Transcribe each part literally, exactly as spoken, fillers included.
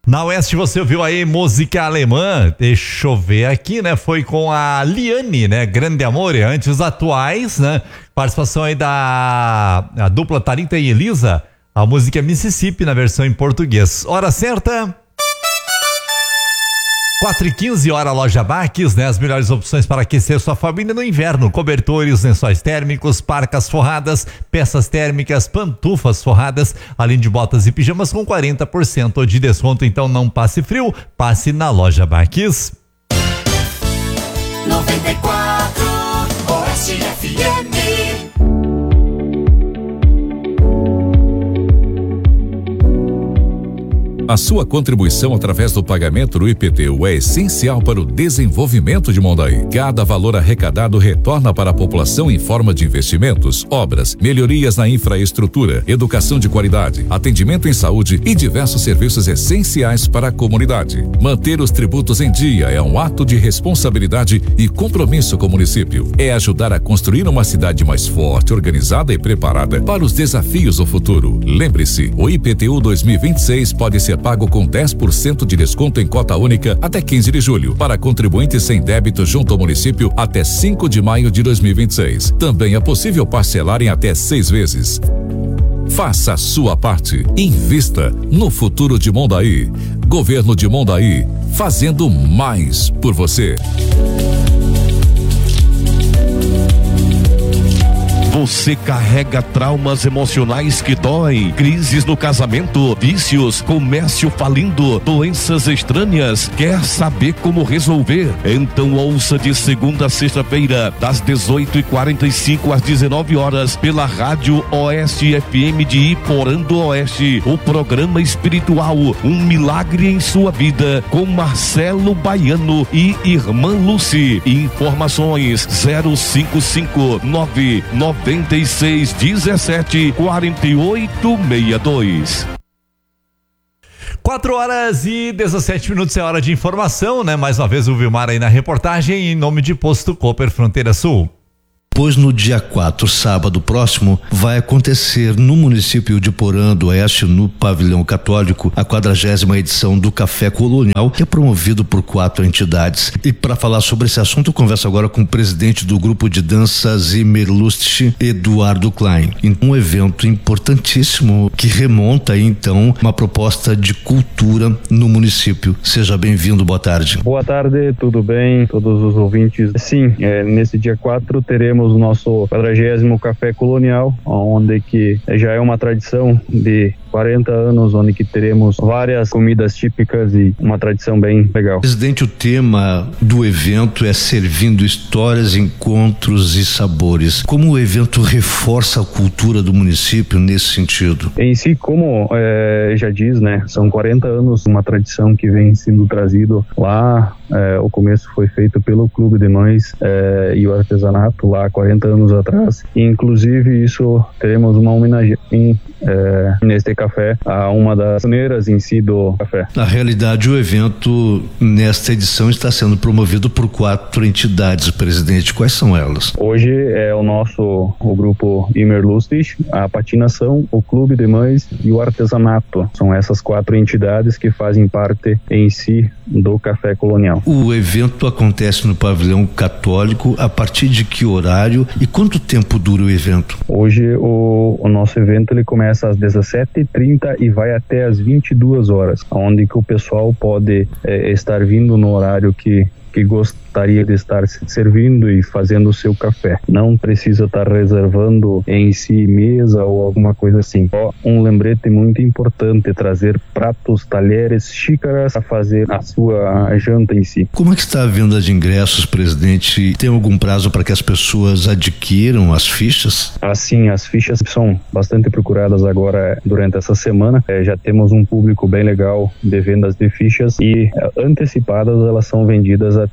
Na Oeste você ouviu aí música alemã, deixa eu ver aqui, né? Foi com a Liane, né? Grande Amor, antes os atuais, né? Participação aí da a dupla Thalita e Elisa, a música Mississippi na versão em português. Hora certa... quatro e quinze, hora Loja Baques, né? As melhores opções para aquecer sua família no inverno. Cobertores, lençóis térmicos, parcas forradas, peças térmicas, pantufas forradas, além de botas e pijamas com quarenta por cento de desconto. Então não passe frio, passe na Loja Baques. noventa e quatro Oeste F M. A sua contribuição através do pagamento do I P T U é essencial para o desenvolvimento de Mondaí. Cada valor arrecadado retorna para a população em forma de investimentos, obras, melhorias na infraestrutura, educação de qualidade, atendimento em saúde e diversos serviços essenciais para a comunidade. Manter os tributos em dia é um ato de responsabilidade e compromisso com o município. É ajudar a construir uma cidade mais forte, organizada e preparada para os desafios do futuro. Lembre-se, o I P T U dois mil e vinte e seis pode ser pago com dez por cento de desconto em cota única até quinze de julho, para contribuintes sem débito junto ao município até cinco de maio de dois mil e vinte e seis. Também é possível parcelar em até seis vezes. Faça a sua parte. Invista no futuro de Mondaí. Governo de Mondaí, fazendo mais por você. Você carrega traumas emocionais que doem, crises no casamento, vícios, comércio falindo, doenças estranhas. Quer saber como resolver? Então ouça de segunda a sexta-feira, das dezoito e quarenta e cinco às dezenove horas, pela Rádio Oeste F M de Iporã do Oeste, o programa espiritual Um Milagre em Sua Vida, com Marcelo Baiano e Irmã Lucy. Informações zero cinco cinco nove nove noventa e seis dezessete quarenta e oito sessenta e dois. quatro horas e dezessete minutos é hora de informação, né? Mais uma vez o Vilmar aí na reportagem em nome de Posto Cooper Fronteira Sul. Pois no dia quatro, sábado próximo, vai acontecer no município de Porã do Oeste, no Pavilhão Católico, a quadragésima edição do Café Colonial, que é promovido por quatro entidades. E para falar sobre esse assunto, eu converso agora com o presidente do grupo de dança Zimmerlust, Eduardo Klein. Um evento importantíssimo que remonta aí, então, uma proposta de cultura no município. Seja bem-vindo, boa tarde. Boa tarde, tudo bem? Todos os ouvintes. Sim, é, nesse dia quatro teremos o nosso quadragésimo Café Colonial, onde que já é uma tradição de quarenta anos, onde que teremos várias comidas típicas e uma tradição bem legal. Presidente, o tema do evento é servindo histórias, encontros e sabores. Como o evento reforça a cultura do município nesse sentido? Em si, como é, já diz, né, são quarenta anos, uma tradição que vem sendo trazido lá. É, o começo foi feito pelo Clube de Mães é, e o artesanato lá quarenta anos atrás. E, inclusive, isso teremos uma homenagem é, neste café a uma das pioneiras em si do café. Na realidade, o evento nesta edição está sendo promovido por quatro entidades, presidente. Quais são elas? Hoje é o nosso o grupo Immerlustig, a patinação, o Clube de Mães e o artesanato. São essas quatro entidades que fazem parte em si do Café Colonial. O evento acontece no Pavilhão Católico. A partir de que horário e quanto tempo dura o evento? Hoje o, o nosso evento ele começa às dezessete e trinta e vai até às vinte e duas horas, onde que o pessoal pode é, estar vindo no horário que que gostaria de estar servindo e fazendo o seu café. Não precisa estar reservando em si mesa ou alguma coisa assim. Só um lembrete muito importante, trazer pratos, talheres, xícaras a fazer a sua janta em si. Como é que está a venda de ingressos, presidente? Tem algum prazo para que as pessoas adquiram as fichas? Assim, as fichas são bastante procuradas agora durante essa semana. É, já temos um público bem legal de vendas de fichas e antecipadas elas são vendidas até sexta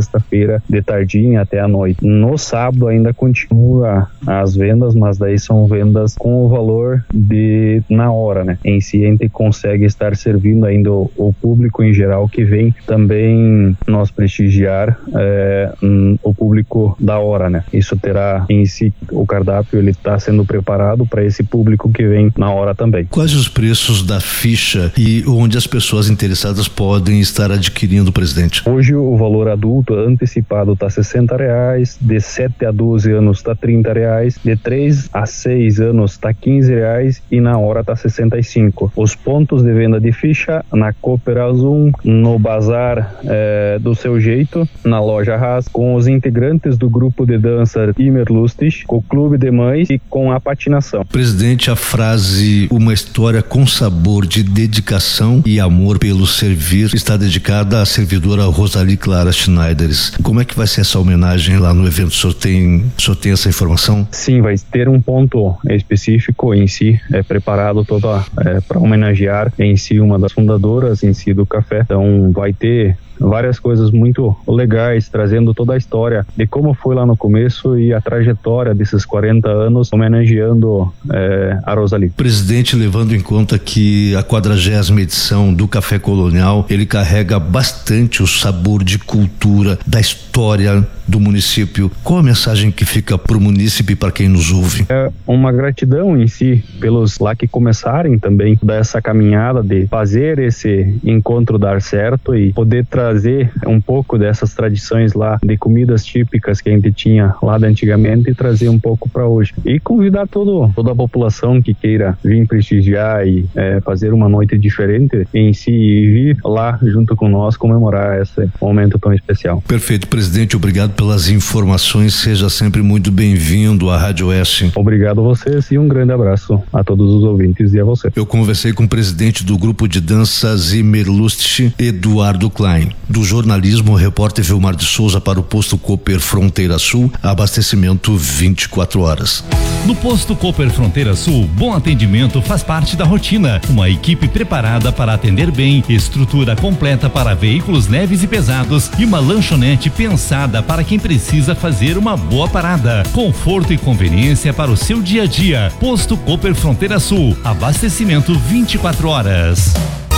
sexta-feira de tardinha até a noite. No sábado ainda continua as vendas, mas daí são vendas com o valor de na hora, né? Em si a gente consegue estar servindo ainda o, o público em geral que vem também nós prestigiar é, um, o público da hora, né? Isso terá em si o cardápio, ele está sendo preparado para esse público que vem na hora também. Quais os preços da ficha e onde as pessoas interessadas podem estar adquirindo, presidente? Hoje o valor adulto antecipado está sessenta reais, de sete a doze anos está trinta reais, de três a seis anos está quinze reais e na hora está sessenta e cinco. Os pontos de venda de ficha na Cooper Azul, no Bazar é, do Seu Jeito, na Loja Haas, com os integrantes do grupo de dança Imer Lustig, com o Clube de Mães e com a patinação. Presidente, a frase "uma história com sabor de dedicação e amor pelo servir" está dedicada à servidora Rosalie Clara Schneideres. Como é que vai ser essa homenagem lá no evento? O senhor tem, o senhor tem essa informação? Sim, vai ter um ponto específico em si, é preparado toda é, para homenagear em si uma das fundadoras em si do café. Então vai ter várias coisas muito legais, trazendo toda a história de como foi lá no começo e a trajetória desses quarenta anos, homenageando é, a Rosalie. Presidente, levando em conta que a quadragésima edição do Café Colonial, ele carrega bastante o sabor de cultura, da história do município. Qual a mensagem que fica para o munícipe e para quem nos ouve? É uma gratidão em si pelos lá que começarem também dessa caminhada de fazer esse encontro dar certo e poder trazer um pouco dessas tradições lá de comidas típicas que a gente tinha lá de antigamente e trazer um pouco para hoje. E convidar todo, toda a população que queira vir prestigiar e é, fazer uma noite diferente em si e vir lá junto com nós comemorar esse momento tão especial. Perfeito, presidente, obrigado pelas informações, seja sempre muito bem-vindo à Rádio Oeste. Obrigado a vocês e um grande abraço a todos os ouvintes e a você. Eu conversei com o presidente do grupo de dança Imer Lustig, Eduardo Klein. Do jornalismo, o repórter Vilmar de Souza para o posto Cooper Fronteira Sul, abastecimento vinte e quatro horas. No posto Cooper Fronteira Sul, bom atendimento faz parte da rotina. Uma equipe preparada para atender bem, estrutura completa para veículos leves e pesados e uma lanchonete pensada para quem precisa fazer uma boa parada. Conforto e conveniência para o seu dia a dia. Posto Cooper Fronteira Sul, abastecimento vinte e quatro horas.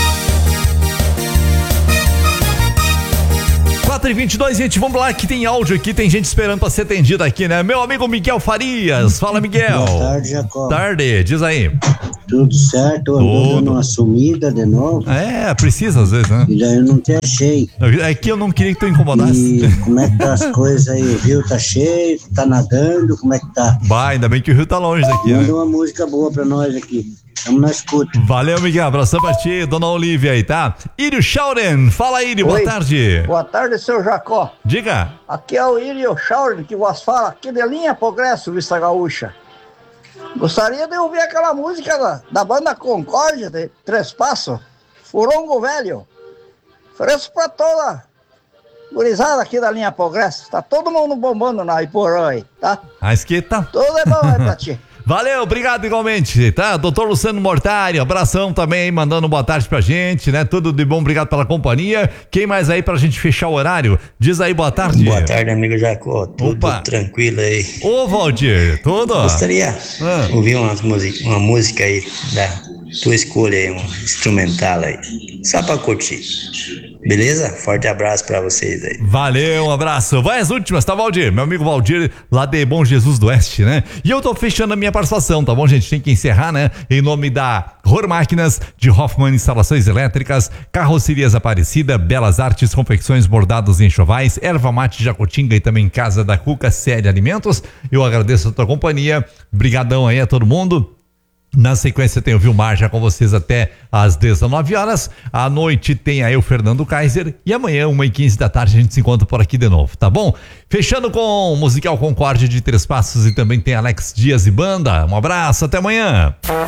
quatro e vinte e dois, gente, vamos lá que tem áudio aqui, tem gente esperando pra ser atendida aqui, né? Meu amigo Miguel Farias, fala, Miguel. Boa tarde, Jacob. Tarde, diz aí. Tudo certo, andou dando uma sumida de novo. É, precisa às vezes, né? E daí eu não te achei. É que eu não queria que tu incomodasse. E como é que tá as coisas aí? O rio tá cheio, tá nadando, como é que tá? Bah, ainda bem que o rio tá longe daqui, Manda né? uma música boa pra nós aqui. Estamos na escuta. Valeu, Miguel, abração pra ti, dona Olivia aí, tá? Írio Schauren, fala, Írio, boa tarde. Boa tarde, seu Jacó. Diga. Aqui é o Írio Schauren que vos fala aqui de Linha Progresso, Vista Gaúcha. Gostaria de ouvir aquela música da, da banda Concórdia, de Três Passos, Furongo Velho. Ofereço pra toda gurizada aqui da Linha Progresso. Tá todo mundo bombando na Iporã aí, tá? A esqueta. Tudo é bom aí pra ti. Valeu, obrigado igualmente, tá? Doutor Luciano Mortari, abração também, mandando boa tarde pra gente, né? Tudo de bom, obrigado pela companhia. Quem mais aí pra gente fechar o horário? Diz aí, boa tarde. Boa tarde, amigo Jacó, tudo Opa. tranquilo aí. Ô, Valdir, tudo? Gostaria Ah. de ouvir uma música, uma música aí, da tua escolha aí, um instrumental aí, só pra curtir. Beleza? Forte abraço pra vocês aí. Valeu, um abraço. Vai as últimas, tá, Valdir? Meu amigo Valdir, lá de Bom Jesus do Oeste, né? E eu tô fechando a minha participação, tá bom, gente? Tem que encerrar, né? Em nome da Ror Máquinas, de Hoffman Instalações Elétricas, Carrocerias Aparecida, Belas Artes, Confecções Bordados e Enxovais, Erva Mate Jacotinga e também Casa da Cuca, Série Alimentos. Eu agradeço a tua companhia. Brigadão aí a todo mundo. Na sequência tem o Vilmar já com vocês até às dezenove horas. À noite tem aí o Fernando Kaiser. E amanhã, uma e quinze da tarde, a gente se encontra por aqui de novo, tá bom? Fechando com o Musical Concórdia de Três Passos e também tem Alex Dias e Banda. Um abraço, até amanhã.